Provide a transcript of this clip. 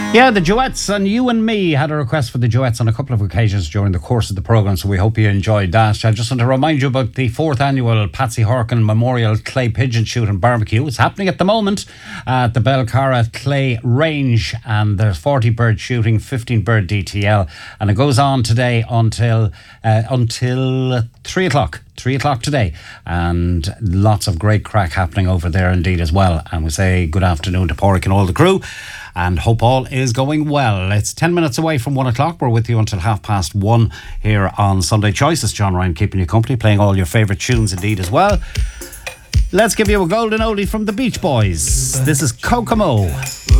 Yeah, the duets, and you and me had a request for the duets on a couple of occasions during the course of the programme, so we hope you enjoyed that. I just want to remind you about the 4th annual Patsy Horkin Memorial Clay Pigeon Shoot and Barbecue. It's happening at the moment at the Belcarra Clay Range, and there's 40 bird shooting, 15 bird DTL, and it goes on today until 3 o'clock. 3 o'clock today, and lots of great crack happening over there indeed as well. And we say good afternoon to Porrick and all the crew, and hope all is going well. It's 10 minutes away from 1 o'clock. We're with you until 1:30 here on Sunday Choice. It's John Ryan keeping you company, playing all your favourite tunes indeed as well. Let's give you a golden oldie from the Beach Boys. This is Kokomo.